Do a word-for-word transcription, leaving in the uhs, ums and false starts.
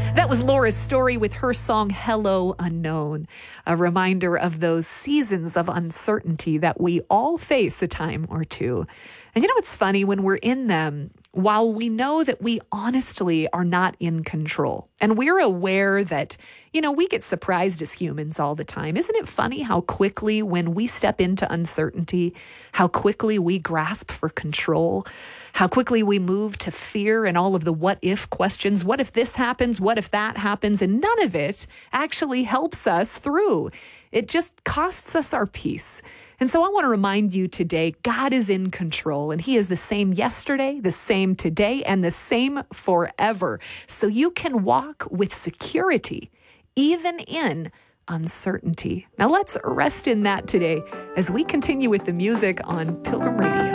That was Laura's Story with her song, Hello Unknown, a reminder of those seasons of uncertainty that we all face a time or two. And you know what's funny? When we're in them, while we know that we honestly are not in control, and we're aware that, you know, we get surprised as humans all the time. Isn't it funny how quickly when we step into uncertainty, how quickly we grasp for control, how quickly we move to fear and all of the what if questions? What if this happens? What if that happens? And none of it actually helps us through. It just costs us our peace. And so I want to remind you today, God is in control, and he is the same yesterday, the same today, and the same forever. So you can walk with security, even in uncertainty. Now let's rest in that today as we continue with the music on Pilgrim Radio.